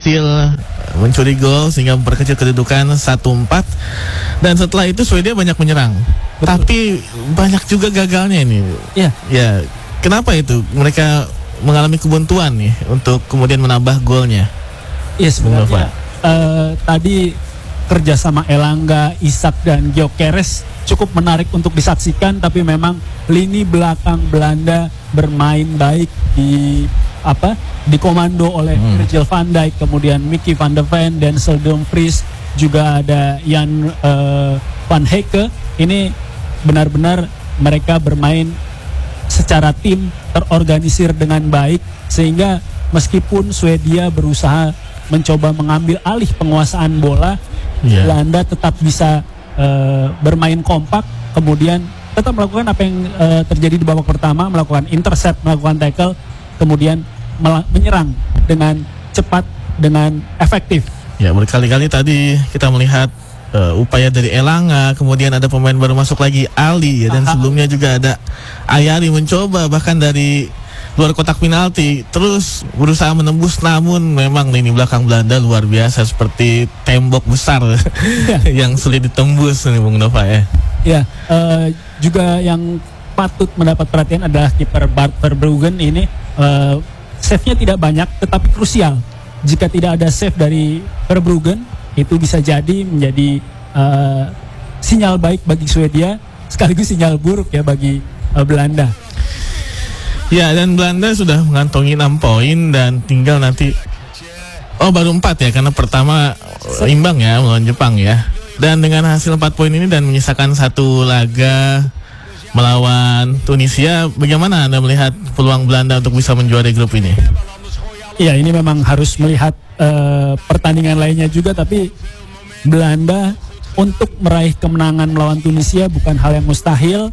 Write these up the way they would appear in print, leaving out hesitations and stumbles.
berhasil mencuri gol sehingga memperkecil kedudukan 1-4. Dan setelah itu Swedia banyak menyerang. Betul. Tapi banyak juga gagalnya ini. Iya. Ya, kenapa itu? Mereka mengalami kebuntuan nih untuk kemudian menambah golnya. Iya, sebenarnya tadi kerjasama Elanga, Isak dan Gyökeres cukup menarik untuk disaksikan, tapi memang lini belakang Belanda bermain baik dikomando oleh Virgil van Dijk, kemudian Mickey van de Ven, Denzel Dumfries, juga ada Jan van Hecke. Ini benar-benar mereka bermain secara tim, terorganisir dengan baik, sehingga meskipun Swedia berusaha mencoba mengambil alih penguasaan bola, Belanda tetap bisa bermain kompak, kemudian tetap melakukan apa yang terjadi di babak pertama, melakukan intercept, melakukan tackle, kemudian menyerang dengan cepat, dengan efektif. Ya, berkali-kali tadi kita melihat upaya dari Elanga, kemudian ada pemain baru masuk lagi, Ali ya, dan sebelumnya juga ada Ayari mencoba bahkan dari luar kotak penalti terus berusaha menembus, namun memang lini belakang Belanda luar biasa, seperti tembok besar yang sulit ditembus nih Bung Nova ya. Ya, juga yang patut mendapat perhatian adalah kiper Bart Verbruggen. Ini save-nya tidak banyak tetapi krusial. Jika tidak ada save dari Verbruggen, itu bisa jadi menjadi sinyal baik bagi Swedia sekaligus sinyal buruk ya bagi Belanda. Ya, dan Belanda sudah mengantongi 6 poin dan tinggal nanti baru 4 ya, karena pertama imbang ya melawan Jepang ya. Dan dengan hasil 4 poin ini dan menyisakan 1 laga melawan Tunisia, bagaimana Anda melihat peluang Belanda untuk bisa menjuarai grup ini? Ya, ini memang harus melihat pertandingan lainnya juga, tapi Belanda untuk meraih kemenangan melawan Tunisia bukan hal yang mustahil.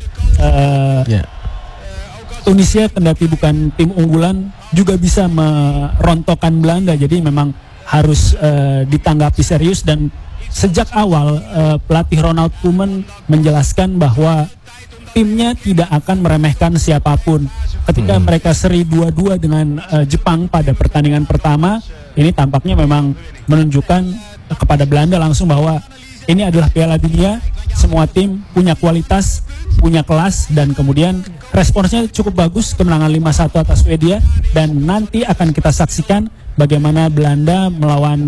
Tunisia kendati bukan tim unggulan juga bisa merontokkan Belanda, jadi memang harus ditanggapi serius. Dan sejak awal pelatih Ronald Koeman menjelaskan bahwa timnya tidak akan meremehkan siapapun. Ketika mereka seri 2-2 dengan Jepang pada pertandingan pertama, ini tampaknya memang menunjukkan kepada Belanda langsung bahwa ini adalah Piala Dunia, semua tim punya kualitas, punya kelas, dan kemudian responsnya cukup bagus, kemenangan 5-1 atas Swedia. Dan nanti akan kita saksikan bagaimana Belanda melawan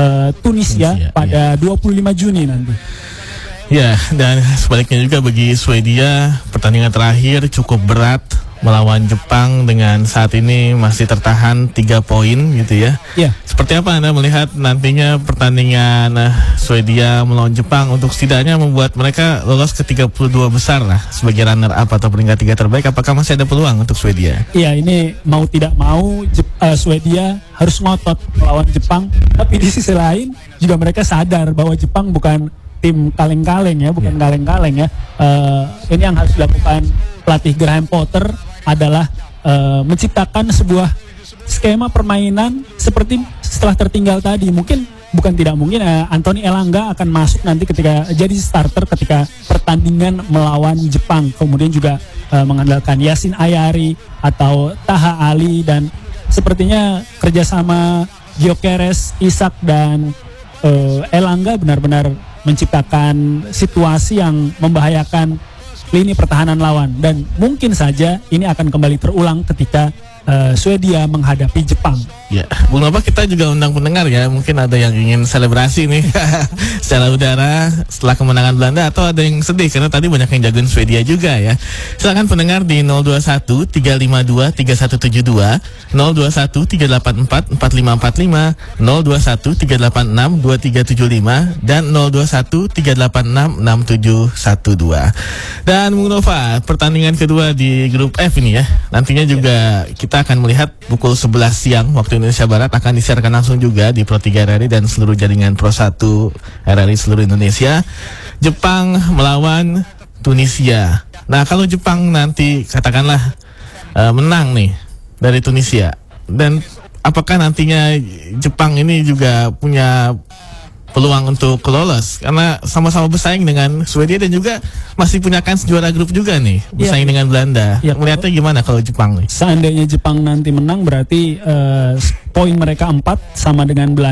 Tunisia pada 25 Juni nanti. Ya, dan sebaliknya juga bagi Swedia, pertandingan terakhir cukup berat melawan Jepang dengan saat ini masih tertahan 3 poin gitu ya. Ya. Seperti apa Anda melihat nantinya pertandingan Swedia melawan Jepang untuk setidaknya membuat mereka lolos ke 32 besar lah sebagai runner up atau peringkat 3 terbaik? Apakah masih ada peluang untuk Swedia? Iya, ini mau tidak mau Swedia harus ngotot melawan Jepang, tapi di sisi lain juga mereka sadar bahwa Jepang bukan tim kaleng-kaleng ya, bukan kaleng-kaleng ya. Ini yang harus dilakukan pelatih Graham Potter adalah menciptakan sebuah skema permainan seperti setelah tertinggal tadi. Mungkin bukan tidak mungkin Anthony Elanga akan masuk nanti ketika jadi starter ketika pertandingan melawan Jepang. Kemudian juga mengandalkan Yasin Ayari atau Taha Ali, dan sepertinya kerjasama Gyökeres, Isak dan Elanga benar-benar menciptakan situasi yang membahayakan lini pertahanan lawan. Dan mungkin saja ini akan kembali terulang ketika Swedia menghadapi Jepang. Ya, Bung Nova, kita juga undang pendengar ya. Mungkin ada yang ingin selebrasi nih secara udara setelah kemenangan Belanda, atau ada yang sedih karena tadi banyak yang jagoin Swedia juga ya. Silakan pendengar di 021 352 3172, 021 384 4545, 021 386 2375, dan 021 386 6712. Dan Bung Nova, pertandingan kedua di grup F ini ya, nantinya juga kita akan melihat pukul 11 siang waktu Indonesia Barat, akan disiarkan langsung juga di Pro 3 RRI dan seluruh jaringan Pro 1 RRI seluruh Indonesia. Jepang melawan Tunisia. Nah, kalau Jepang nanti katakanlah menang nih dari Tunisia, dan apakah nantinya Jepang ini juga punya peluang untuk lolos, karena sama-sama bersaing dengan Swedia dan juga masih punya kans juara grup juga nih, bersaing dengan Belanda. Melihatnya gimana kalau Jepang nih? Seandainya Jepang nanti menang, berarti poin mereka 4 sama dengan Belanda.